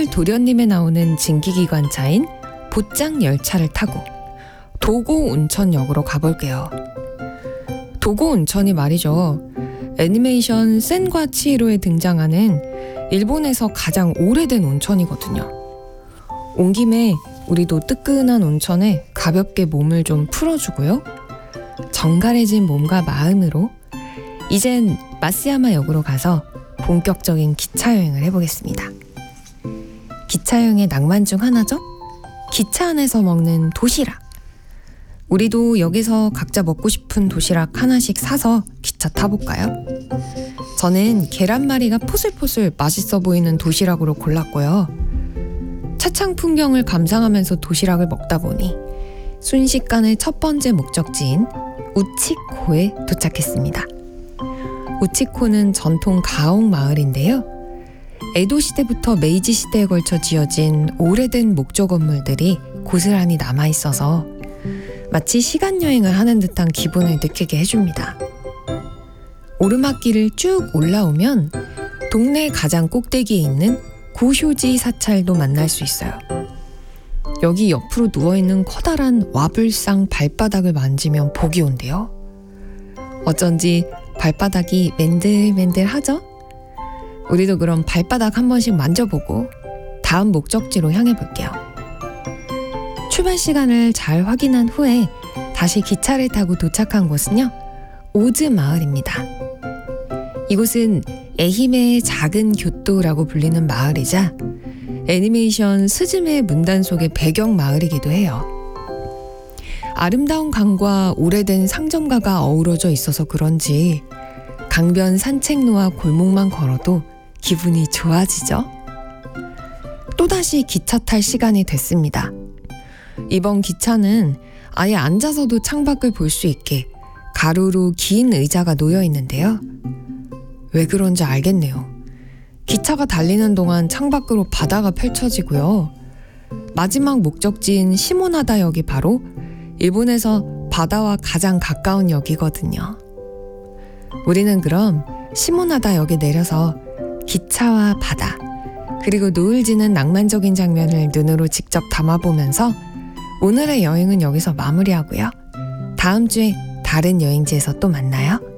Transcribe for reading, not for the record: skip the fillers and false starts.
한글 도련님에 나오는 증기기관차인 보짱 열차를 타고 도고 온천역으로 가볼게요. 도고 온천이 말이죠. 애니메이션 센과 치히로에 등장하는 일본에서 가장 오래된 온천이거든요. 온 김에 우리도 뜨끈한 온천에 가볍게 몸을 좀 풀어주고요. 정갈해진 몸과 마음으로 이젠 마쓰야마 역으로 가서 본격적인 기차여행을 해보겠습니다. 기차여행의 낭만 중 하나죠? 기차 안에서 먹는 도시락. 우리도 여기서 각자 먹고 싶은 도시락 하나씩 사서 기차 타볼까요? 저는 계란말이가 포슬포슬 맛있어 보이는 도시락으로 골랐고요. 차창 풍경을 감상하면서 도시락을 먹다 보니 순식간에 첫 번째 목적지인 우치코에 도착했습니다. 우치코는 전통 가옥 마을인데요. 에도 시대부터 메이지 시대에 걸쳐 지어진 오래된 목조 건물들이 고스란히 남아있어서 마치 시간여행을 하는 듯한 기분을 느끼게 해줍니다. 오르막길을 쭉 올라오면 동네 가장 꼭대기에 있는 고효지 사찰도 만날 수 있어요. 여기 옆으로 누워있는 커다란 와불상 발바닥을 만지면 복이 온대요. 어쩐지 발바닥이 맨들맨들하죠? 우리도 그럼 발바닥 한 번씩 만져보고 다음 목적지로 향해 볼게요. 출발 시간을 잘 확인한 후에 다시 기차를 타고 도착한 곳은요, 오즈 마을입니다. 이곳은 에히메의 작은 교토라고 불리는 마을이자 애니메이션 스즈메의 문단 속의 배경 마을이기도 해요. 아름다운 강과 오래된 상점가가 어우러져 있어서 그런지 강변 산책로와 골목만 걸어도 기분이 좋아지죠? 또다시 기차 탈 시간이 됐습니다. 이번 기차는 아예 앉아서도 창밖을 볼 수 있게 가로로 긴 의자가 놓여 있는데요. 왜 그런지 알겠네요. 기차가 달리는 동안 창밖으로 바다가 펼쳐지고요. 마지막 목적지인 시모나다역이 바로 일본에서 바다와 가장 가까운 역이거든요. 우리는 그럼 시모나다역에 내려서 기차와 바다, 그리고 노을 지는 낭만적인 장면을 눈으로 직접 담아보면서 오늘의 여행은 여기서 마무리하고요. 다음 주에 다른 여행지에서 또 만나요.